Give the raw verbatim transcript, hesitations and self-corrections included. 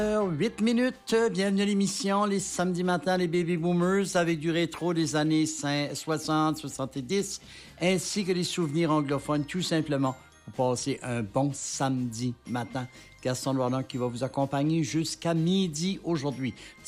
huit minutes, bienvenue à l'émission Les samedis matins, les Baby Boomers, avec du rétro des années soixante, soixante-dix, ainsi que des souvenirs anglophones, tout simplement, pour passer un bon samedi matin. Gaston Loirland qui va vous accompagner jusqu'à midi aujourd'hui.